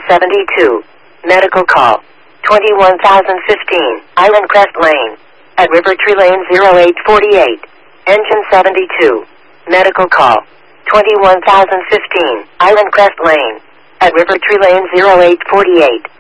72. Medical call. 21,015. Island Crest Lane. At River Tree Lane 0848. Engine 72. Medical call. 21,015. Island Crest Lane. At River Tree Lane 0848.